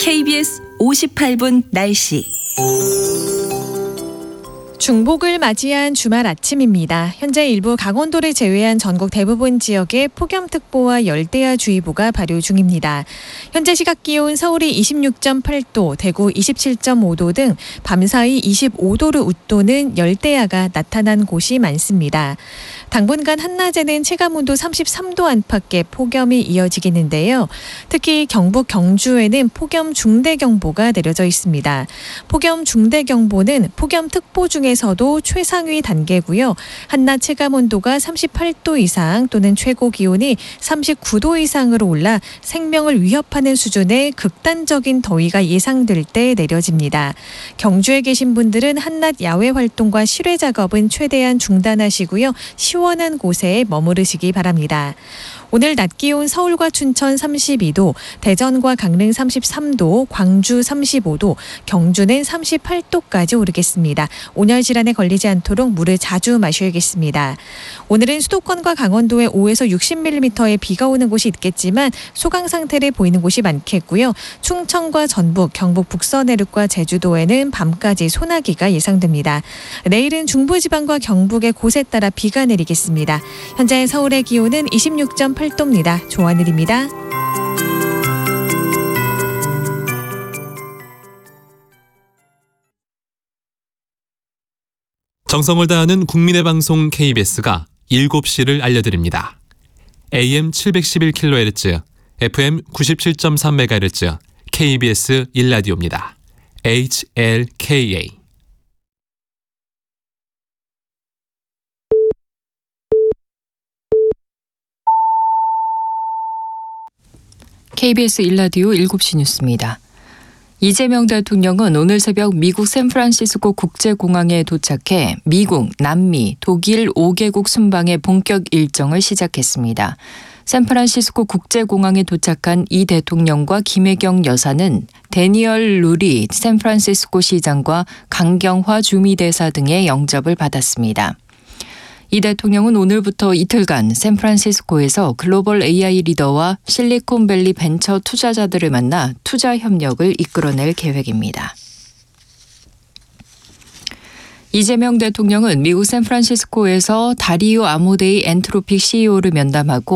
KBS 58분 날씨. 중복을 맞이한 주말 아침입니다. 현재 일부 강원도를 제외한 전국 대부분 지역에 폭염특보와 열대야주의보가 발효 중입니다. 현재 시각 기온 서울이 26.8도, 대구 27.5도 등 밤사이 25도를 웃도는 열대야가 나타난 곳이 많습니다. 당분간 한낮에는 체감온도 33도 안팎의 폭염이 이어지겠는데요. 특히 경북 경주에는 폭염 중대경보가 내려져 있습니다. 폭염 중대경보는 폭염특보 중에서도 최상위 단계고요. 한낮 체감온도가 38도 이상 또는 최고 기온이 39도 이상으로 올라 생명을 위협하는 수준의 극단적인 더위가 예상될 때 내려집니다. 경주에 계신 분들은 한낮 야외 활동과 실외 작업은 최대한 중단하시고요. 시원한 곳에 머무르시기 바랍니다. 오늘 낮 기온 서울과 춘천 32도, 대전과 강릉 33도, 광주 35도, 경주는 38도까지 오르겠습니다. 온열 질환에 걸리지 않도록 물을 자주 마셔야겠습니다. 오늘은 수도권과 강원도에 5에서 60mm의 비가 오는 곳이 있겠지만 소강 상태를 보이는 곳이 많겠고요. 충청과 전북, 경북 북서 내륙과 제주도에는 밤까지 소나기가 예상됩니다. 내일은 중부지방과 경북의 곳에 따라 비가 내리겠습니다. 현재 서울의 기온은 26.8도입니다. 조하늘입니다. 정성을 다하는 국민의 방송 KBS가 7시를 알려드립니다. AM 711kHz, FM 97.3MHz, KBS 1라디오입니다. HLKA. KBS 1라디오 7시 뉴스입니다. 이재명 대통령은 오늘 새벽 미국 샌프란시스코 국제공항에 도착해 미국, 남미, 독일 5개국 순방의 본격 일정을 시작했습니다. 샌프란시스코 국제공항에 도착한 이 대통령과 김혜경 여사는 데니얼 루리 샌프란시스코 시장과 강경화 주미대사 등의 영접을 받았습니다. 이 대통령은 오늘부터 이틀간 샌프란시스코에서 글로벌 AI 리더와 실리콘밸리 벤처 투자자들을 만나 투자 협력을 이끌어낼 계획입니다. 이재명 대통령은 미국 샌프란시스코에서 다리오 아모데이 엔트로픽 CEO를 면담하고